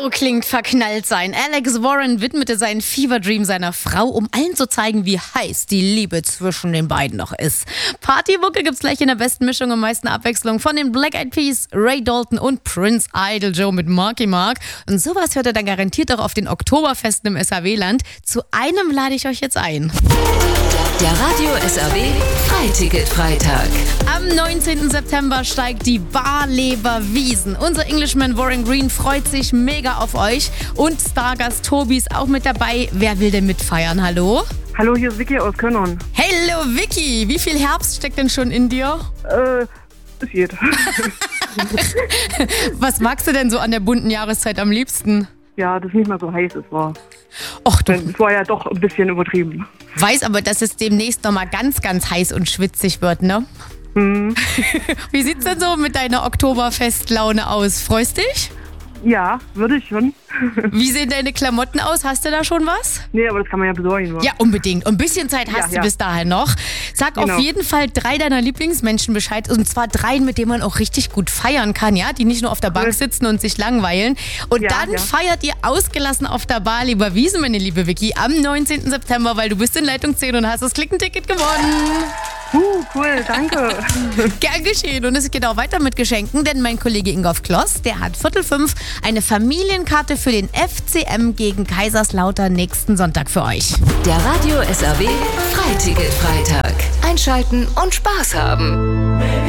So klingt verknallt sein. Alex Warren widmete seinen Fever Dream seiner Frau, um allen zu zeigen, wie heiß die Liebe zwischen den beiden noch ist. Partymucke gibt's gleich in der besten Mischung und meisten Abwechslung von den Black Eyed Peas, Ray Dalton und Prince Idol Joe mit Marky Mark. Und sowas hört ihr dann garantiert auch auf den Oktoberfesten im SAW-Land. Zu einem lade ich euch jetzt ein. Der Radio SAW Freiticket-Freitag. Am 19. September steigt die Barleber Wiesn. Unser Englishman Warren Green freut sich mega auf euch. Und Stargast Tobi ist auch mit dabei. Wer will denn mitfeiern? Hallo? Hallo, hier ist Vicky aus Könnern. Hello Vicky, wie viel Herbst steckt denn schon in dir? Es geht. Was magst du denn so an der bunten Jahreszeit am liebsten? Ja, dass es nicht mehr so heiß ist, war. Och du, Es war ja doch ein bisschen übertrieben. weiß aber, dass es demnächst nochmal ganz, ganz heiß und schwitzig wird, ne? Wie sieht's denn so mit deiner Oktoberfestlaune aus? Freust dich? Ja, würde ich schon. Wie sehen deine Klamotten aus? Hast du da schon was? Nee, aber das kann man ja besorgen. Wa? Ja, unbedingt. Und ein bisschen Zeit hast Ja. du bis dahin noch. Sag Genau. auf jeden Fall 3 deiner Lieblingsmenschen Bescheid. Und zwar 3, mit denen man auch richtig gut feiern kann, ja? Die nicht nur auf der Bank sitzen und sich langweilen. Und Ja, dann ja. feiert ihr ausgelassen auf der Barleber Wiesn, meine liebe Vicky, am 19. September, weil du bist in Leitung 10 und hast das Klickenticket gewonnen. Cool, danke. Gern geschehen. Und es geht auch weiter mit Geschenken, denn mein Kollege Ingolf Kloss, der hat 4:45 eine Familienkarte für den FCM gegen Kaiserslautern nächsten Sonntag für euch. Der Radio SAW Freiticket-Freitag. Einschalten und Spaß haben.